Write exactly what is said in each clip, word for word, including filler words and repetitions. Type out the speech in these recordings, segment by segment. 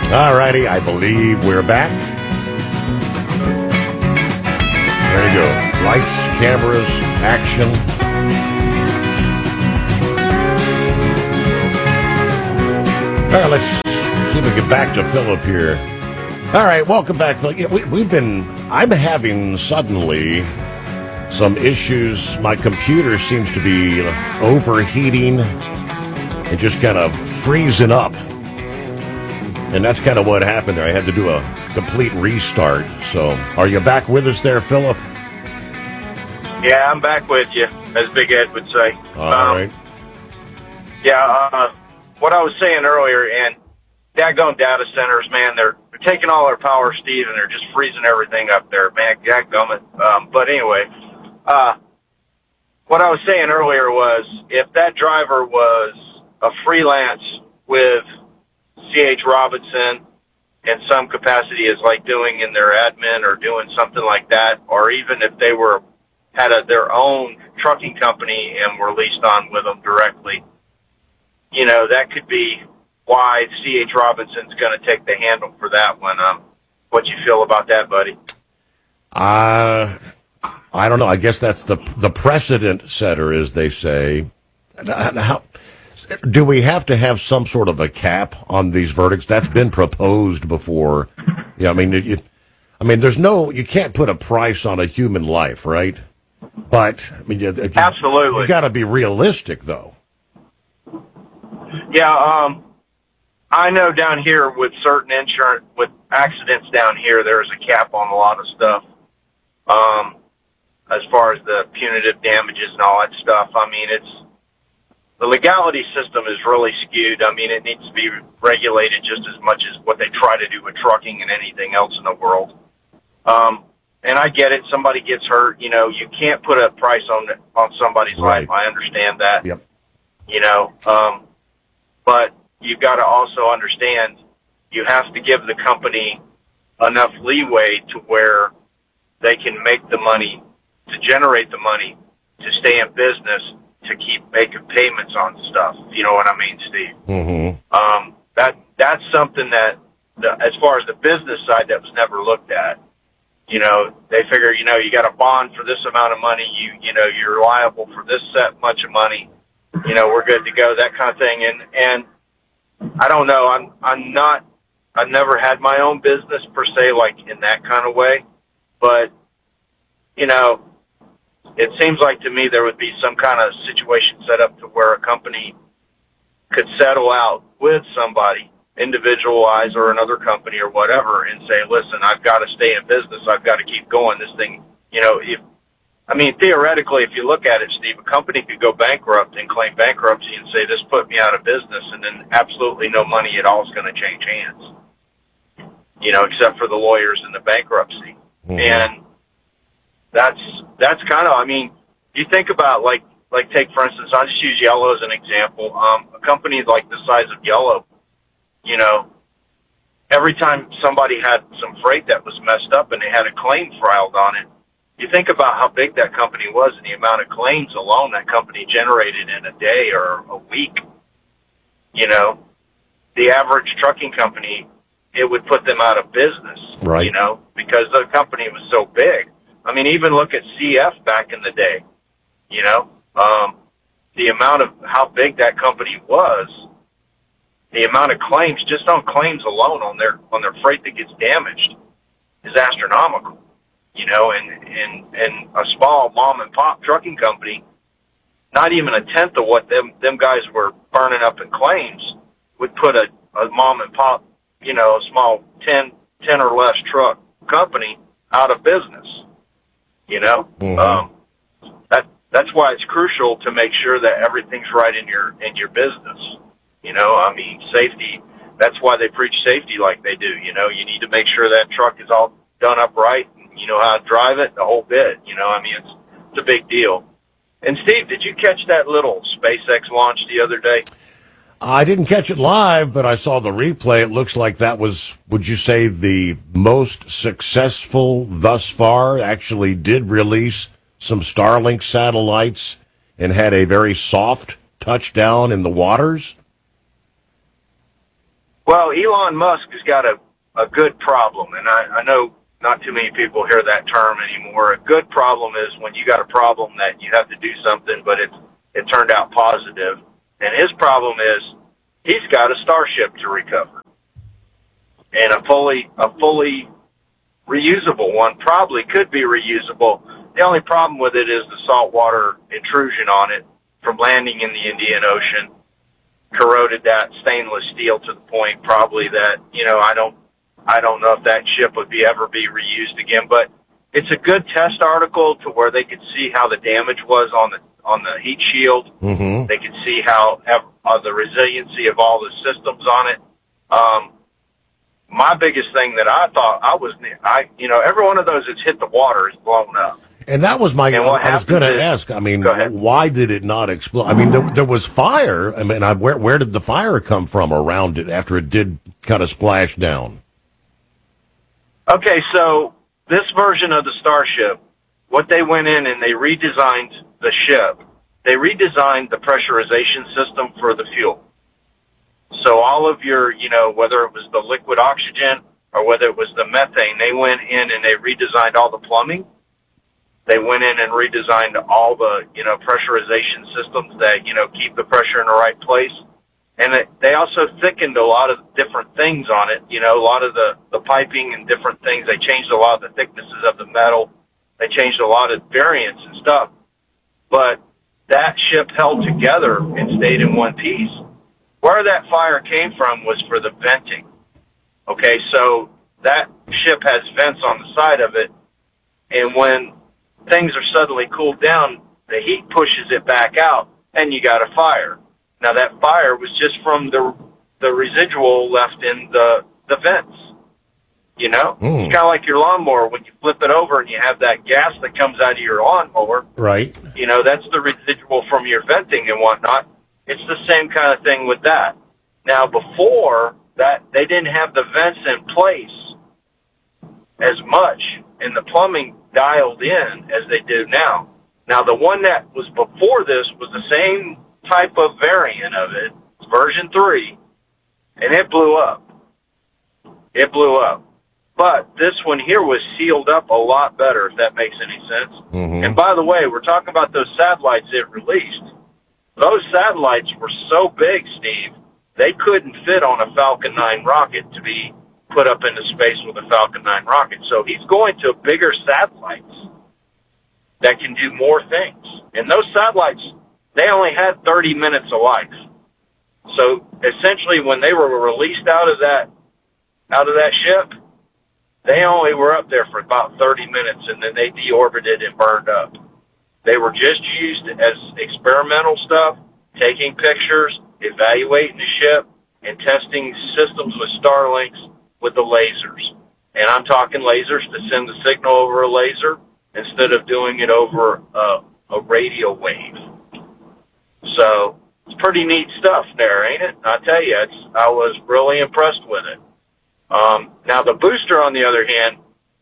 All righty, I believe we're back. There you go. Lights, cameras, action. All right, let's see if we get back to Philip here. All right, welcome back, Philip. Yeah, we, we've been, I'm having suddenly some issues. My computer seems to be overheating and just kind of freezing up. And that's kind of what happened there. I had to do a complete restart. So, are you back with us there, Philip? Yeah, I'm back with you, as Big Ed would say. All um, right. Yeah, uh, what I was saying earlier, and daggone data centers, man, they're, they're taking all our power, Steve, and they're just freezing everything up there, man. Dadgummit. Um, but anyway, uh, what I was saying earlier was, if that driver was a freelance with C H. Robinson in some capacity is like doing in their admin or doing something like that, or even if they were had a, their own trucking company and were leased on with them directly, you know, that could be why C H. Robinson's going to take the handle for that one. Um, what you feel about that, buddy? Uh, I don't know. I guess that's the the precedent setter, as they say. How, do we have to have some sort of a cap on these verdicts? That's been proposed before. Yeah, I mean, it, I mean, there's no, you can't put a price on a human life, right? But I mean, you, absolutely, you got to be realistic, though. Yeah, um, I know down here with certain insurance, with accidents down here, there's a cap on a lot of stuff. Um, as far as the punitive damages and all that stuff, I mean, it's. The legality system is really skewed. I mean, it needs to be regulated just as much as what they try to do with trucking and anything else in the world. Um, and I get it. Somebody gets hurt. You know, you can't put a price on on somebody's right. life. I understand that. Yep. You know, um, but you've got to also understand you have to give the company enough leeway to where they can make the money, to generate the money, to stay in business, to keep making payments on stuff. You know what I mean, Steve? Mm-hmm. Um, that that's something that, the, as far as the business side, that was never looked at. You know, they figure, you know, you got a bond for this amount of money. You you know, you're liable for this set much of money. You know, we're good to go. That kind of thing. And and I don't know. I'm I'm not. I've never had my own business per se, like in that kind of way. But you know, it seems like to me there would be some kind of situation set up to where a company could settle out with somebody, individualize or another company or whatever, and say, listen, I've got to stay in business. I've got to keep going. This thing, you know, if, I mean, theoretically, if you look at it, Steve, a company could go bankrupt and claim bankruptcy and say, this put me out of business, and then absolutely no money at all is going to change hands, you know, except for the lawyers and the bankruptcy. Mm-hmm. And That's that's kind of, I mean, you think about, like, like take, for instance, I'll just use Yellow as an example. Um, a company like the size of Yellow, you know, every time somebody had some freight that was messed up and they had a claim filed on it, you think about how big that company was and the amount of claims alone that company generated in a day or a week. You know, the average trucking company, it would put them out of business, right? You know, because the company was so big. I mean, even look at C F back in the day, you know, um, the amount of how big that company was, the amount of claims, just on claims alone on their, on their freight that gets damaged is astronomical, you know, and, and, and a small mom and pop trucking company, not even a tenth of what them, them guys were burning up in claims would put a, a mom and pop, you know, a small ten, ten or less truck company out of business. You know, mm-hmm. um, that that's why it's crucial to make sure that everything's right in your in your business. You know, I mean, safety. That's why they preach safety like they do. You know, you need to make sure that truck is all done up right. And you know how to drive it, the whole bit. You know, I mean, it's it's a big deal. And Steve, did you catch that little SpaceX launch the other day? I didn't catch it live, but I saw the replay. It looks like that was, would you say, the most successful thus far? Actually did release some Starlink satellites and had a very soft touchdown in the waters? Well, Elon Musk has got a, a good problem, and I, I know not too many people hear that term anymore. A good problem is when you got a problem that you have to do something, but it it turned out positive. And his problem is he's got a Starship to recover, and a fully a fully reusable one probably could be reusable. The only problem with it is the saltwater intrusion on it from landing in the Indian Ocean corroded that stainless steel to the point probably that, you know, I don't I don't know if that ship would be ever be reused again, but it's a good test article to where they could see how the damage was on the on the heat shield. Mm-hmm. They could see how uh, the resiliency of all the systems on it. Um, my biggest thing that I thought I was, I you know, every one of those that's hit the water is blown up. And that was my, I was going to ask, I mean, why did it not explode? I mean, there, there was fire. I mean, I, where, where did the fire come from around it after it did kind of splash down? Okay, so this version of the Starship, what they went in and they redesigned the ship, they redesigned the pressurization system for the fuel. So all of your, you know, whether it was the liquid oxygen or whether it was the methane, they went in and they redesigned all the plumbing. They went in and redesigned all the, you know, pressurization systems that, you know, keep the pressure in the right place. And it, they also thickened a lot of different things on it, you know, a lot of the, the piping and different things. They changed a lot of the thicknesses of the metal. They changed a lot of variants and stuff. But that ship held together and stayed in one piece. Where that fire came from was for the venting. Okay, so that ship has vents on the side of it, and when things are suddenly cooled down, the heat pushes it back out, and you got a fire. Now, that fire was just from the the residual left in the, the vents, you know? Mm. It's kind of like your lawnmower. When you flip it over and you have that gas that comes out of your lawnmower, right? You know, that's the residual from your venting and whatnot. It's the same kind of thing with that. Now, before that, they didn't have the vents in place as much, and the plumbing dialed in as they do now. Now, the one that was before this was the same type of variant of it, it's version three, and it blew up. It blew up. But this one here was sealed up a lot better, if that makes any sense. Mm-hmm. And by the way, we're talking about those satellites it released. Those satellites were so big, Steve, they couldn't fit on a Falcon nine rocket to be put up into space with a Falcon nine rocket. So he's going to bigger satellites that can do more things. And those satellites, they only had thirty minutes of life. So essentially when they were released out of that, out of that ship, they only were up there for about thirty minutes and then they deorbited and burned up. They were just used as experimental stuff, taking pictures, evaluating the ship, and testing systems with Starlinks with the lasers. And I'm talking lasers to send the signal over a laser instead of doing it over a, a radio wave. So it's pretty neat stuff there, ain't it? I tell you, it's, I was really impressed with it. Um, now the booster, on the other hand,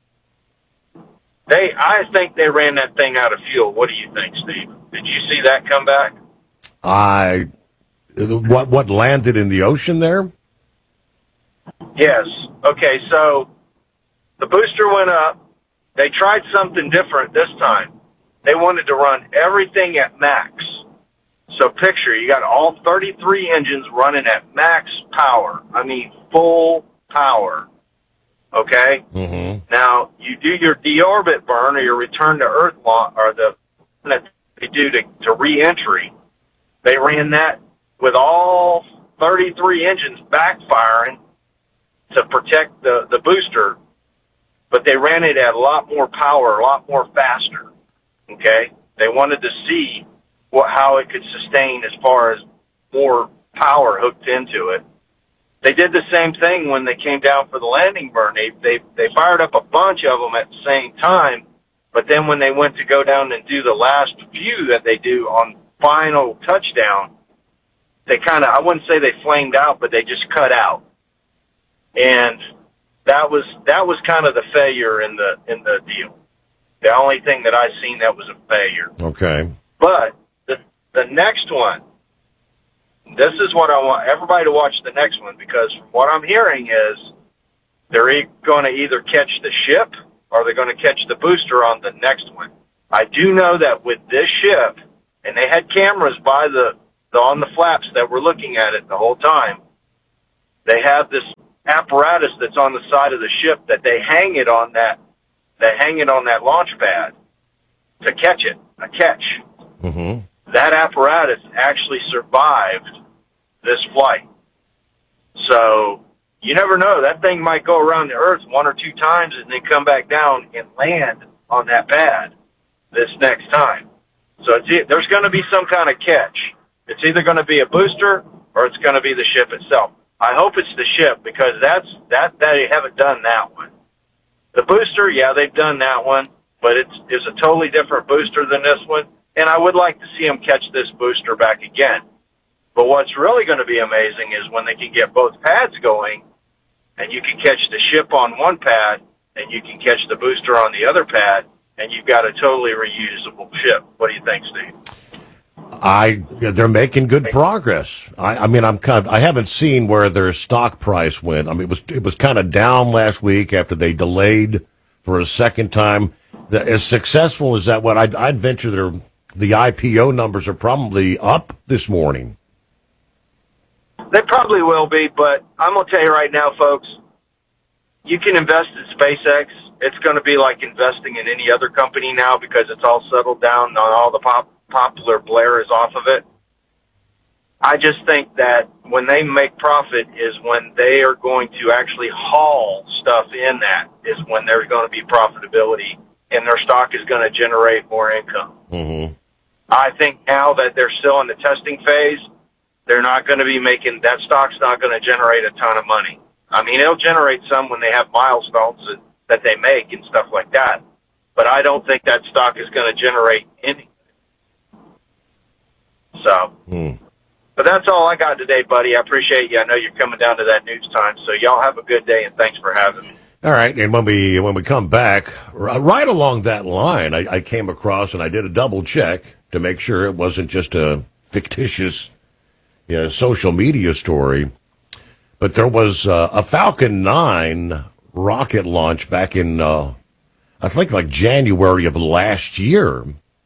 they, I think they ran that thing out of fuel. What do you think, Steve? Did you see that come back? I, what, what landed in the ocean there? Yes. Okay, so the booster went up. They tried something different this time. They wanted to run everything at max. So picture, you got all thirty-three engines running at max power. I mean, full power. Okay? Mm-hmm. Now, you do your deorbit burn or your return to Earth launch, or the that they do to, to re-entry. They ran that with all thirty-three engines backfiring to protect the, the booster, but they ran it at a lot more power, a lot more faster. Okay? They wanted to see what, how it could sustain as far as more power hooked into it. They did the same thing when they came down for the landing burn. They, they, they fired up a bunch of them at the same time, but then when they went to go down and do the last few that they do on final touchdown, they kind of, I wouldn't say they flamed out, but they just cut out. And that was, that was kind of the failure in the, in the deal. The only thing that I've seen that was a failure. Okay. But the, the next one, this is what I want everybody to watch the next one, because from what I'm hearing is they're e- going to either catch the ship or they're going to catch the booster on the next one. I do know that with this ship, and they had cameras by the, the on the flaps that were looking at it the whole time, they have this apparatus that's on the side of the ship that they hang it on that they hang it on that launch pad to catch it, a catch. Mm-hmm. That apparatus actually survived this flight. So you never know. That thing might go around the Earth one or two times and then come back down and land on that pad this next time. So it's, there's going to be some kind of catch. It's either going to be a booster or it's going to be the ship itself. I hope it's the ship, because that's that they haven't done that one. The booster, yeah, they've done that one, but it's it's a totally different booster than this one, and I would like to see them catch this booster back again. But what's really going to be amazing is when they can get both pads going, and you can catch the ship on one pad, and you can catch the booster on the other pad, and you've got a totally reusable ship. What do you think, Steve? I they're making good progress. I, I mean, I'm kind of, I haven't seen where their stock price went. I mean, it was it was kind of down last week after they delayed for a second time. The, as successful as that, what I'd, I'd venture their the I P O numbers are probably up this morning. They probably will be, but I'm going to tell you right now, folks, you can invest in SpaceX. It's going to be like investing in any other company now, because it's all settled down on all the pop, popular Blair is off of it. I just think that when they make profit is when they are going to actually haul stuff in that, is when there's going to be profitability, and their stock is going to generate more income. Mm-hmm. I think now that they're still in the testing phase, they're not going to be making, that stock's not going to generate a ton of money. I mean, it'll generate some when they have milestones that, that they make and stuff like that, but I don't think that stock is going to generate anything. So, mm. But that's all I got today, buddy. I appreciate you. I know you're coming down to that news time, so y'all have a good day, and thanks for having me. All right, and when we when we come back, right along that line, I, I came across, and I did a double check to make sure it wasn't just a fictitious, you know, social media story, but there was uh, a Falcon nine rocket launch back in, uh, I think, like January of last year.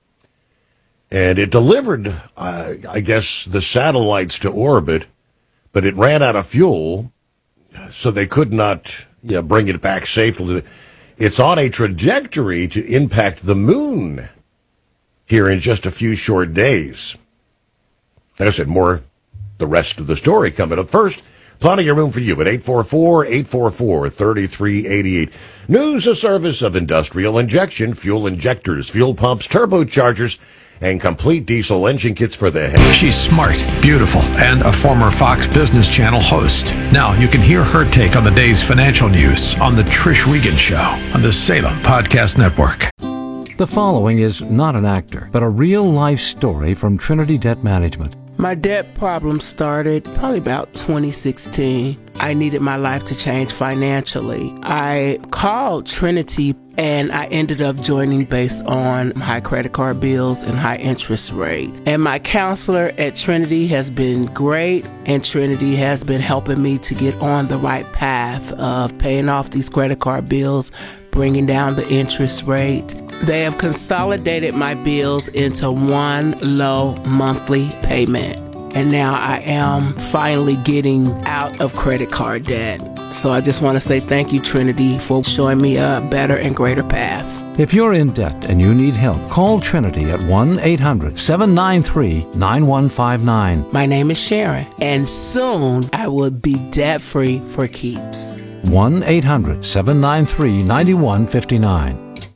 And it delivered, uh, I guess, the satellites to orbit, but it ran out of fuel, so they could not you know, bring it back safely. It's on a trajectory to impact the moon here in just a few short days. Like I said, more the rest of the story coming up. First, plenty of room for you at eight four four, eight four four, three three eight eight. News, a service of Industrial Injection, fuel injectors, fuel pumps, turbochargers, and complete diesel engine kits for the heavy. She's smart, beautiful, and a former Fox Business Channel host. Now you can hear her take on the day's financial news on The Trish Wiegand Show on the Salem Podcast Network. The following is not an actor, but a real-life story from Trinity Debt Management. My debt problem started probably about twenty sixteen. I needed my life to change financially. I called Trinity and I ended up joining based on high credit card bills and high interest rate. And my counselor at Trinity has been great, and Trinity has been helping me to get on the right path of paying off these credit card bills, bringing down the interest rate. They have consolidated my bills into one low monthly payment. And now I am finally getting out of credit card debt. So I just want to say thank you, Trinity, for showing me a better and greater path. If you're in debt and you need help, call Trinity at one eight hundred, seven nine three, nine one five nine. My name is Sharon, and soon I will be debt-free for keeps. one eight hundred, seven nine three, nine one five nine.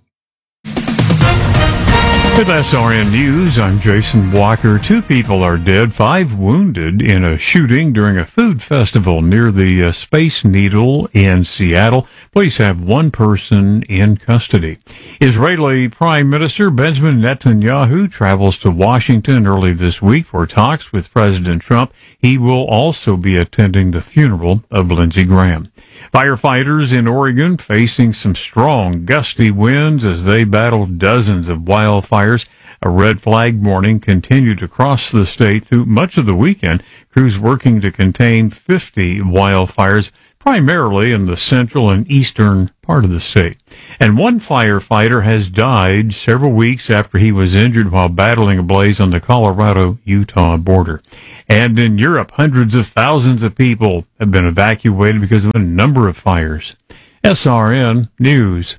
With S R N News, I'm Jason Walker. Two people are dead, five wounded in a shooting during a food festival near the uh, Space Needle in Seattle. Police have one person in custody. Israeli Prime Minister Benjamin Netanyahu travels to Washington early this week for talks with President Trump. He will also be attending the funeral of Lindsey Graham. Firefighters in Oregon facing some strong, gusty winds as they battle dozens of wildfire fires. A red flag warning continued across the state through much of the weekend. Crews working to contain fifty wildfires, primarily in the central and eastern part of the state. And one firefighter has died several weeks after he was injured while battling a blaze on the Colorado-Utah border. And in Europe, hundreds of thousands of people have been evacuated because of a number of fires. S R N News.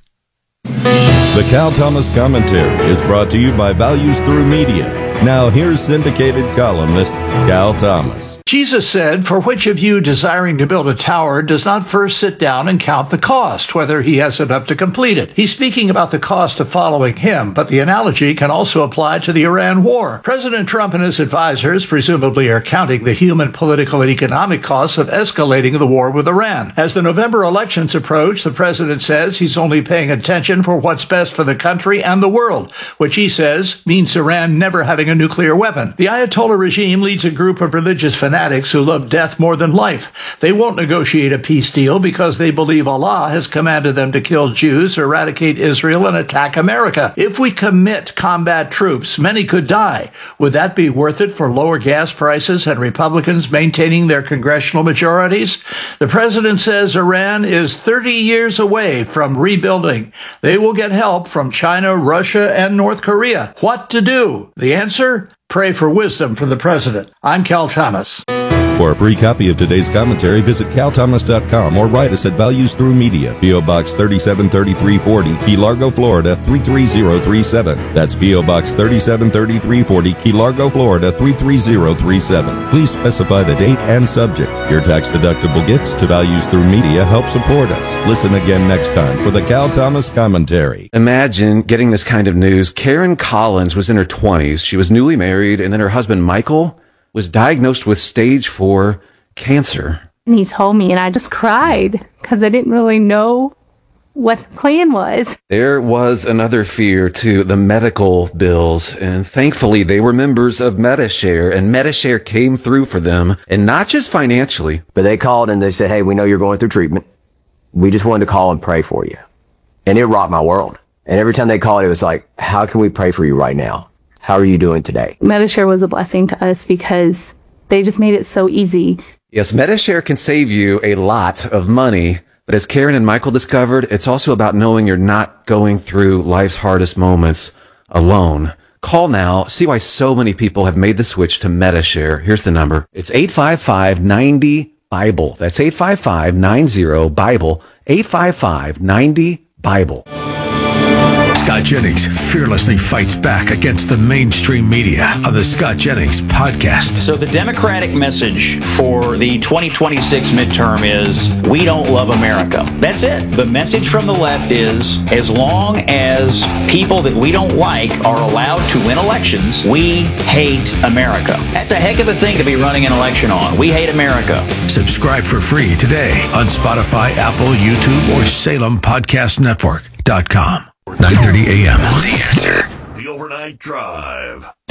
The Cal Thomas Commentary is brought to you by Values Through Media. Now here's syndicated columnist Cal Thomas. Jesus said, "For which of you desiring to build a tower does not first sit down and count the cost, whether he has enough to complete it?" He's speaking about the cost of following him, but the analogy can also apply to the Iran war. President Trump and his advisors presumably are counting the human, political, and economic costs of escalating the war with Iran. As the November elections approach, the president says he's only paying attention for what's best for the country and the world, which he says means Iran never having a nuclear weapon. The Ayatollah regime leads a group of religious fanatics who love death more than life. They won't negotiate a peace deal because they believe Allah has commanded them to kill Jews, eradicate Israel, and attack America. If we commit combat troops, many could die. Would that be worth it for lower gas prices and Republicans maintaining their congressional majorities? The president says Iran is thirty years away from rebuilding. They will get help from China, Russia, and North Korea. What to do? The answer? Pray for wisdom from the president. I'm Cal Thomas. For a free copy of today's commentary, visit cal thomas dot com or write us at Values Through Media, P O. Box thirty-seven thirty-three forty, Key Largo, Florida three three zero three seven. That's P O. Box thirty-seven thirty-three forty, Key Largo, Florida three three zero three seven. Please specify the date and subject. Your tax-deductible gifts to Values Through Media help support us. Listen again next time for the Cal Thomas Commentary. Imagine getting this kind of news. Karen Collins was in her twenties. She was newly married, and then her husband, Michael, was diagnosed with stage four cancer. And he told me, and I just cried because I didn't really know what the plan was. There was another fear, too, the medical bills. And thankfully, they were members of Medi-Share, and Medi-Share came through for them, and not just financially. But they called and they said, "Hey, we know you're going through treatment. We just wanted to call and pray for you." And it rocked my world. And every time they called, it was like, "How can we pray for you right now? How are you doing today?" Medi-Share was a blessing to us because they just made it so easy. Yes, Medi-Share can save you a lot of money, but as Karen and Michael discovered, it's also about knowing you're not going through life's hardest moments alone. Call now. See why so many people have made the switch to Medi-Share. Here's the number. It's eight five five, nine zero, Bible. That's eight five five, nine zero, Bible. eight five five, nine zero, Bible. Scott Jennings fearlessly fights back against the mainstream media on the Scott Jennings podcast. So the Democratic message for the twenty twenty-six midterm is, we don't love America. That's it. The message from the left is, as long as people that we don't like are allowed to win elections, we hate America. That's a heck of a thing to be running an election on. We hate America. Subscribe for free today on Spotify, Apple, YouTube, or Salem Podcast Network dot com. nine thirty a.m. The Answer. The Overnight Drive.